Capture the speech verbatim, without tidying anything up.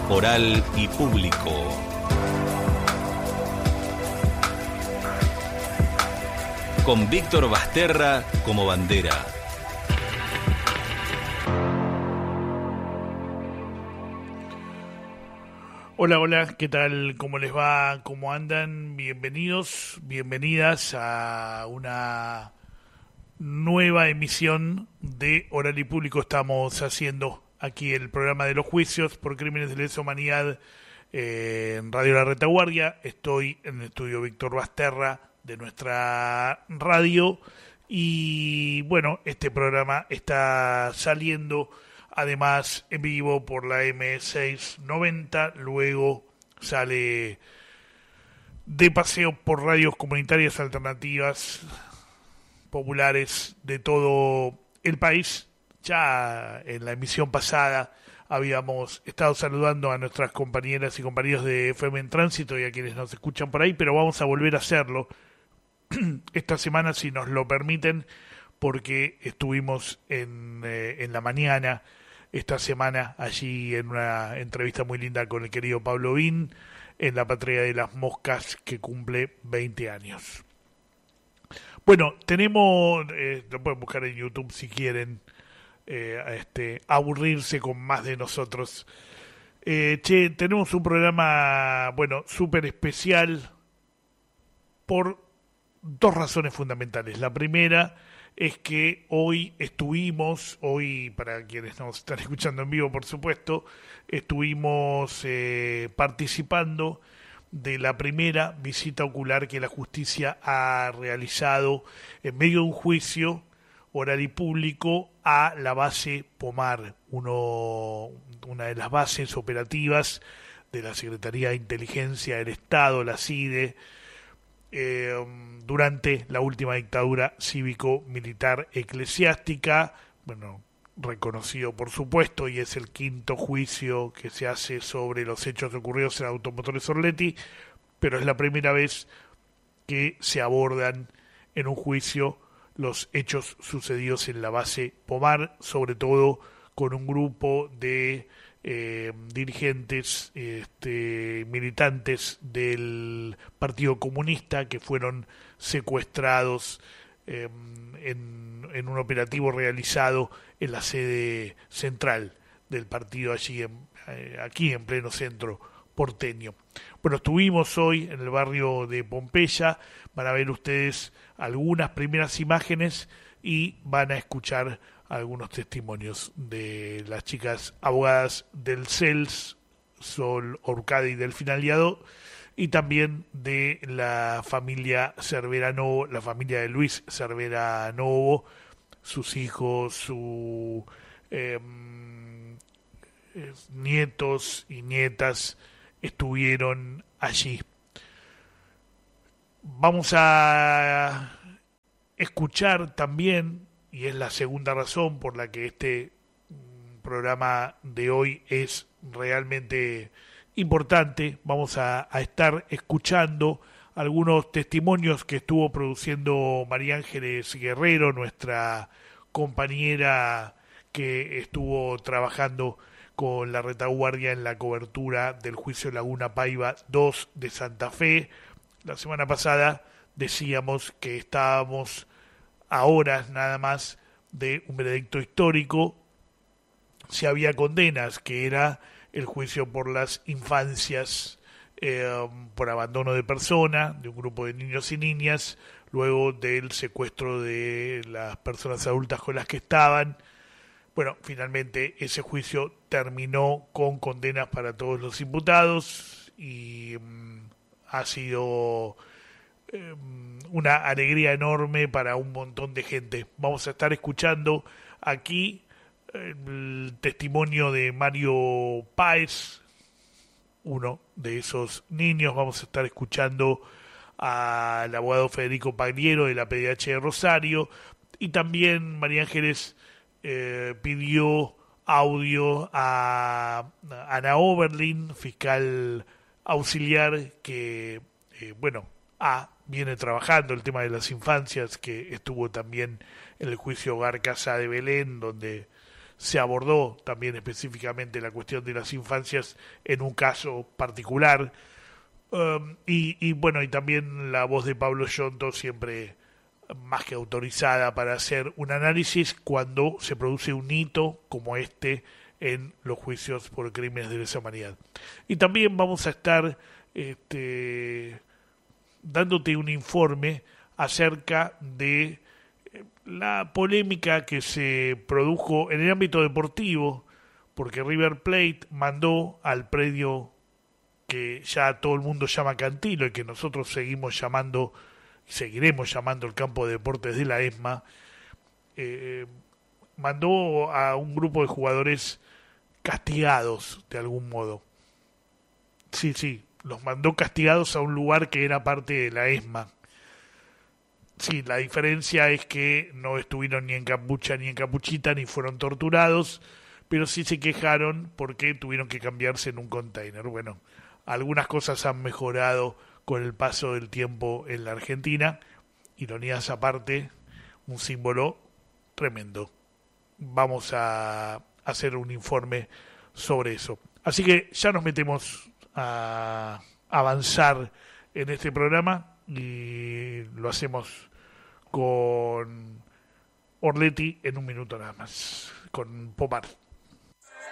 Oral y Público. Con Víctor Basterra como bandera. Hola, hola, ¿qué tal? ¿Cómo les va? ¿Cómo andan? Bienvenidos, bienvenidas a una nueva emisión de Oral y Público. Estamos haciendo aquí el programa de los juicios por crímenes de lesa humanidad eh, en Radio La Retaguardia. Estoy en el estudio Víctor Basterra de nuestra radio y bueno, este programa está saliendo además en vivo por la eme seiscientos noventa, luego sale de paseo por radios comunitarias alternativas populares de todo el país. Ya en la emisión pasada habíamos estado saludando a nuestras compañeras y compañeros de F M en Tránsito y a quienes nos escuchan por ahí, pero vamos a volver a hacerlo esta semana, si nos lo permiten, porque estuvimos en, eh, en la mañana esta semana allí en una entrevista muy linda con el querido Pablo Bin en la Patria de las Moscas, que cumple veinte años. Bueno, tenemos, eh, lo pueden buscar en YouTube si quieren, eh, este, aburrirse con más de nosotros. Eh, che, tenemos un programa, bueno, súper especial por dos razones fundamentales. La primera es que hoy estuvimos, hoy para quienes nos están escuchando en vivo por supuesto, estuvimos eh, participando de la primera visita ocular que la justicia ha realizado en medio de un juicio oral y público a la base Pomar, uno, una de las bases operativas de la Secretaría de Inteligencia del Estado, la C I D E, Eh, durante la última dictadura cívico-militar eclesiástica, bueno, reconocido por supuesto, y es el quinto juicio que se hace sobre los hechos ocurridos en Automotores Orletti, pero es la primera vez que se abordan en un juicio los hechos sucedidos en la base Pomar, sobre todo con un grupo de Eh, dirigentes, este, militantes del Partido Comunista que fueron secuestrados eh, en, en un operativo realizado en la sede central del partido allí en, eh, aquí en pleno centro porteño. Bueno, estuvimos hoy en el barrio de Pompeya, van a ver ustedes algunas primeras imágenes y van a escuchar algunos testimonios de las chicas abogadas del C E L S, Sol Orcade y Delfín Aliado, y también de la familia Cervera Novo, la familia de Luis Cervera Novo, sus hijos, sus eh, nietos y nietas estuvieron allí. Vamos a escuchar también, y es la segunda razón por la que este programa de hoy es realmente importante, vamos a, a estar escuchando algunos testimonios que estuvo produciendo María Ángeles Guerrero, nuestra compañera que estuvo trabajando con la retaguardia en la cobertura del juicio Laguna Paiva dos de Santa Fe. La semana pasada decíamos que estábamos a horas nada más de un veredicto histórico, si había condenas, que era el juicio por las infancias eh, por abandono de persona, de un grupo de niños y niñas, luego del secuestro de las personas adultas con las que estaban. Bueno, finalmente ese juicio terminó con condenas para todos los imputados y um, ha sido una alegría enorme para un montón de gente. Vamos a estar escuchando aquí el testimonio de Mario Páez, uno de esos niños. Vamos a estar escuchando al abogado Federico Pagliero de la P D H de Rosario, y también María Ángeles eh, pidió audio a Ana Oberlin, fiscal auxiliar, que eh, bueno, a viene trabajando el tema de las infancias, que estuvo también en el juicio Hogar Casa de Belén, donde se abordó también específicamente la cuestión de las infancias en un caso particular. Um, y, y bueno, y también la voz de Pablo Yonto, siempre más que autorizada para hacer un análisis cuando se produce un hito como este en los juicios por crímenes de lesa humanidad. Y también vamos a estar este, dándote un informe acerca de la polémica que se produjo en el ámbito deportivo, porque River Plate mandó al predio que ya todo el mundo llama Cantilo y que nosotros seguimos llamando, seguiremos llamando el campo de deportes de la ESMA, eh, mandó a un grupo de jugadores castigados de algún modo. Sí, sí, los mandó castigados a un lugar que era parte de la ESMA. Sí, la diferencia es que no estuvieron ni en capucha ni en capuchita ni fueron torturados, pero sí se quejaron porque tuvieron que cambiarse en un container. Bueno, algunas cosas han mejorado con el paso del tiempo en la Argentina. Ironías aparte, un símbolo tremendo. Vamos a hacer un informe sobre eso. Así que ya nos metemos a avanzar en este programa y lo hacemos con Orletti en un minuto nada más, con Pomar.